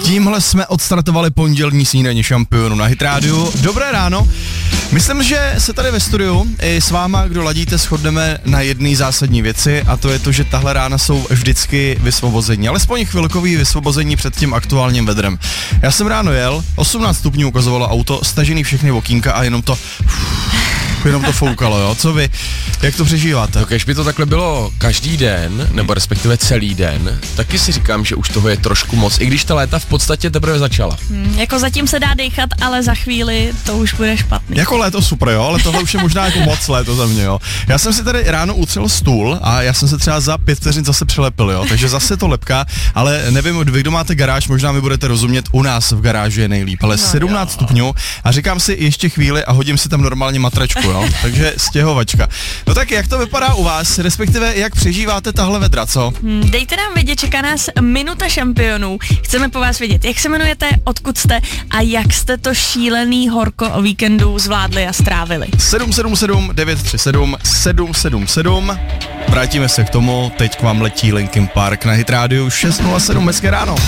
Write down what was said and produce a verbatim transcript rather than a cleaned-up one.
Tímhle jsme odstartovali pondělní snídaně šampionu na Hit Radio. Dobré ráno. Myslím, že se tady ve studiu i s váma, kdo ladíte, shodneme na jedné zásadní věci, a to je to, že tahle rána jsou vždycky vysvobození. Alespoň chvilkový vysvobození před tím aktuálním vedrem. Já jsem ráno jel, osmnáct stupňů ukazovalo auto, stažený všechny okýnka a jenom to... Jenom to foukalo, jo? Co vy? Jak to přežíváte? No, když by to takhle bylo každý den, nebo respektive celý den, taky si říkám, že už toho je trošku moc, i když ta léta v podstatě teprve začala. Hmm, jako zatím se dá dechat, ale za chvíli to už bude špatný. Jako léto super, jo, ale tohle už je možná jako moc léto za mě, jo. Já jsem si tady ráno utřel stůl a já jsem se třeba za pět vteřin zase přilepil, jo, takže zase to lepká, ale nevím, vy, kdo máte garáž, možná mi budete rozumět, u nás v garáži je nejlíp, ale no, sedmnáct jo. stupňů a říkám si ještě chvíli a hodím si tam normálně matračku, jo, takže stěhovačka. No tak jak to vypadá u vás, respektive jak přežíváte tahle vedra, co? Hmm, dejte nám vědět, čeká nás minuta šampionů. Chceme po vás vědět, jak se jmenujete, odkud jste a jak jste to šílený horko o víkendu zvládli a strávili. sedm sedm sedm devět tři sedm sedm sedm sedm. Vrátíme se k tomu, teď k vám letí Linkin Park na Hit Radio šest nula sedm, hezké ráno.